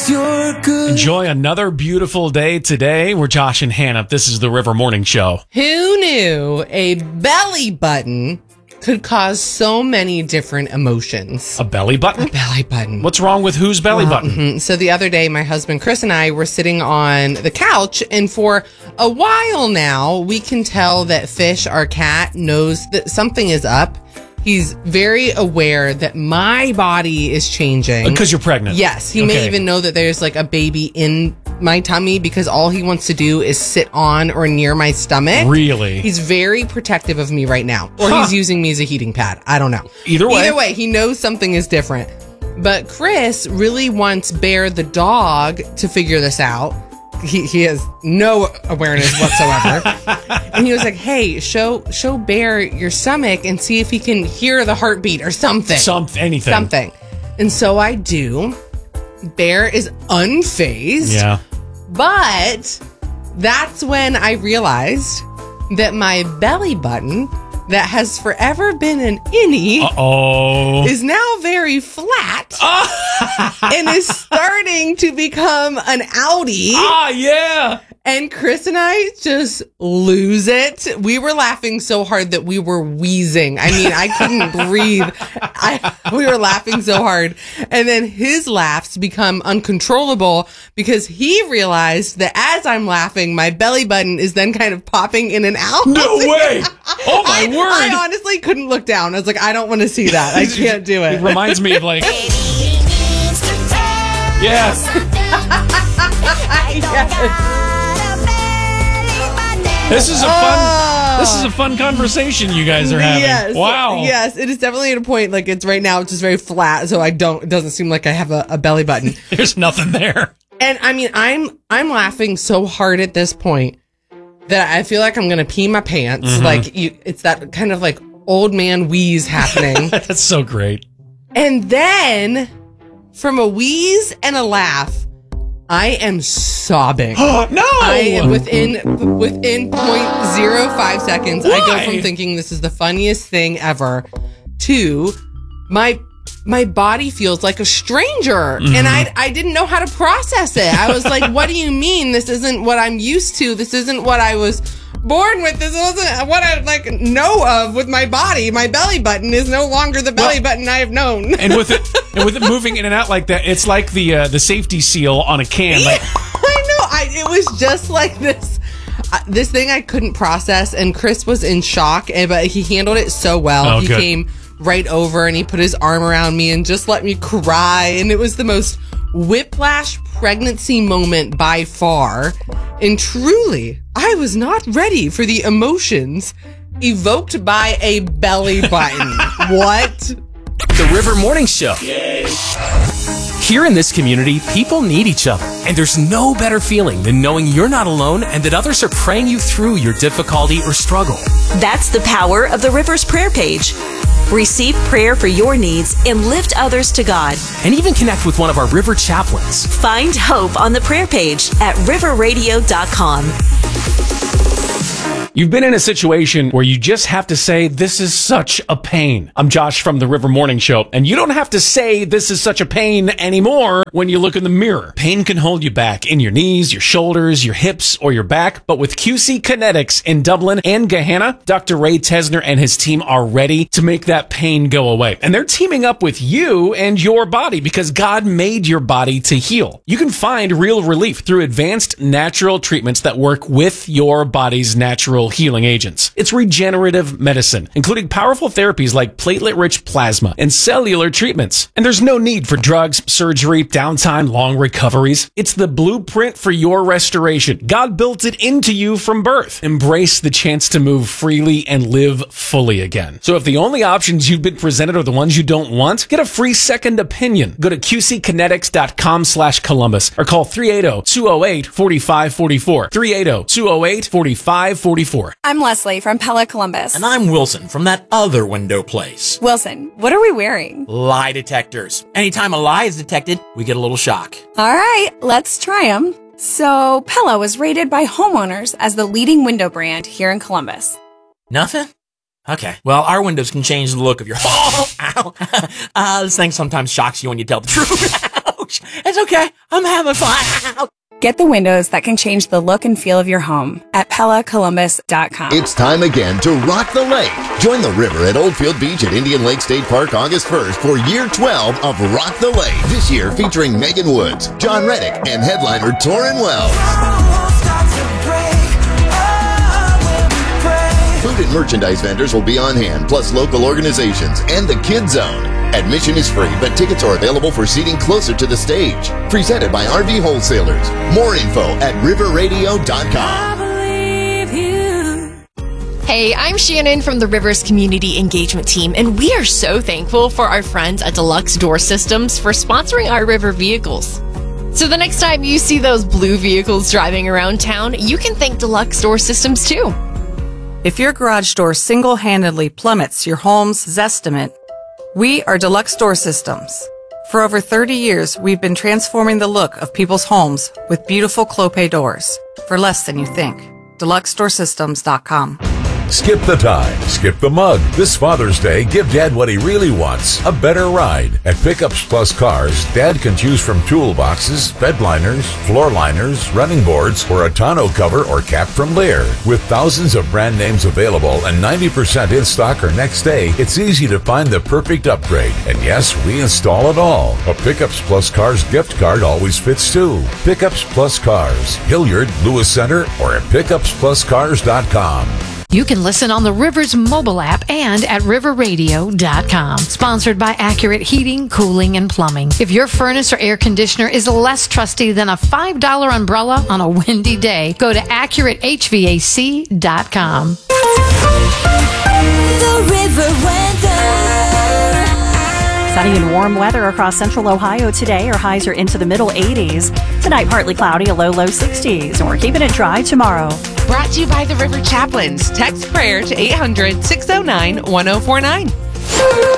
you're good. Enjoy another beautiful day today. We're Josh and Hannah. This is the River Morning Show. Who knew a belly button could cause so many different emotions? A belly button? A belly button. What's wrong with whose belly button? So the other day, my husband Chris and I were sitting on the couch, and for a while now, we can tell that Fish, our cat, knows that something is up. He's very aware that my body is changing. Because you're pregnant. Yes. He may even know that there's like a baby in my tummy because all he wants to do is sit on or near my stomach. Really? He's very protective of me right now. Or he's using me as a heating pad. I don't know. Either way, he knows something is different. But Chris really wants Bear the dog to figure this out. He has no awareness whatsoever. And he was like, hey, show Bear your stomach and see if he can hear the heartbeat or something. Anything. Something. And so I do. Bear is unfazed. Yeah. But that's when I realized that my belly button that has forever been an innie is now very flat and is starting to become an outie. Yeah. And Chris and I just lose it. We were laughing so hard that we were wheezing. I mean, I couldn't breathe. We were laughing so hard. And then his laughs become uncontrollable because he realized that as I'm laughing, my belly button is then kind of popping in and out. No way. Oh, my word. I honestly couldn't look down. I was like, I don't want to see that. I can't do it. It reminds me of like... Yes. This is a fun conversation you guys are having. Yes. Wow. Yes, it is definitely at a point like it's right now. It's just very flat, so it doesn't seem like I have a belly button. There's nothing there. And I mean, I'm laughing so hard at this point that I feel like I'm gonna pee my pants. Mm-hmm. Like it's that kind of like old man wheeze happening. That's so great. And then from a wheeze and a laugh, I am sobbing. No! Within 0.05 seconds, Why? I go from thinking this is the funniest thing ever to my body feels like a stranger. Mm-hmm. And I didn't know how to process it. I was like, what do you mean? This isn't what I'm used to. This isn't what I was born with. This wasn't what I know of with my body. My belly button is no longer the belly button I have known. And with it moving in and out like that, it's like the safety seal on a can. Like, I know. It was just like this thing I couldn't process, and Chris was in shock, but he handled it so well. He came right over and he put his arm around me and just let me cry, and it was the most whiplash pregnancy moment by far. And truly, I was not ready for the emotions evoked by a belly button. What? The River Morning Show. Here in this community, people need each other. And there's no better feeling than knowing you're not alone and that others are praying you through your difficulty or struggle. That's the power of the River's prayer page. Receive prayer for your needs and lift others to God. And even connect with one of our River chaplains. Find hope on the prayer page at riverradio.com. you've been in a situation where you just have to say, this is such a pain. I'm Josh from the River Morning Show, and you don't have to say this is such a pain anymore when you look in the mirror. Pain can hold you back in your knees, your shoulders, your hips, or your back, but with QC Kinetics in Dublin and Gahanna, Dr. Ray Tesner and his team are ready to make that pain go away. And they're teaming up with you and your body because God made your body to heal. You can find real relief through advanced natural treatments that work with your body's natural healing agents. It's regenerative medicine, including powerful therapies like platelet-rich plasma and cellular treatments. And there's no need for drugs, surgery, downtime, long recoveries. It's the blueprint for your restoration. God built it into you from birth. Embrace the chance to move freely and live fully again. So if the only options you've been presented are the ones you don't want, get a free second opinion. Go to qckinetics.com/Columbus or call 380-208-4544. 380-208-4544. I'm Leslie from Pella Columbus. And I'm Wilson from that other window place. Wilson, what are we wearing? Lie detectors. Anytime a lie is detected, we get a little shock. All right, let's try them. So, Pella was rated by homeowners as the leading window brand here in Columbus. Nothing? Okay. Well, our windows can change the look of your... Ow! This thing sometimes shocks you when you tell the truth. Ouch. It's okay. I'm having fun. Get the windows that can change the look and feel of your home at PellaColumbus.com. It's time again to rock the lake. Join the river at Oldfield Beach at Indian Lake State Park August 1st for year 12 of Rock the Lake. This year featuring Megan Woods, John Reddick, and headliner Torrin Wells. Food and merchandise vendors will be on hand, plus local organizations and the Kids Zone. Admission is free, but tickets are available for seating closer to the stage. Presented by RV Wholesalers. More info at riverradio.com. Hey, I'm Shannon from the Rivers Community Engagement Team, and we are so thankful for our friends at Deluxe Door Systems for sponsoring our river vehicles. So the next time you see those blue vehicles driving around town, you can thank Deluxe Door Systems too. If your garage door single-handedly plummets your home's Zestimate, we are Deluxe Door Systems. For over 30 years, we've been transforming the look of people's homes with beautiful Clopay doors for less than you think. DeluxeDoorSystems.com. Skip the tie, skip the mug. This Father's Day, give Dad what he really wants, a better ride. At Pickups Plus Cars, Dad can choose from toolboxes, bed liners, floor liners, running boards, or a tonneau cover or cap from Lear. With thousands of brand names available and 90% in stock or next day, it's easy to find the perfect upgrade. And yes, we install it all. A Pickups Plus Cars gift card always fits too. Pickups Plus Cars, Hilliard, Lewis Center, or at pickupspluscars.com. You can listen on the Rivers mobile app and at riverradio.com. Sponsored by Accurate Heating, Cooling, and Plumbing. If your furnace or air conditioner is less trusty than a $5 umbrella on a windy day, go to AccurateHVAC.com. The River Weather. Sunny and warm weather across central Ohio today. Our highs are into the middle 80s. Tonight, partly cloudy, a low 60s. And we're keeping it dry tomorrow. Brought to you by the River Chaplains. Text prayer to 800-609-1049.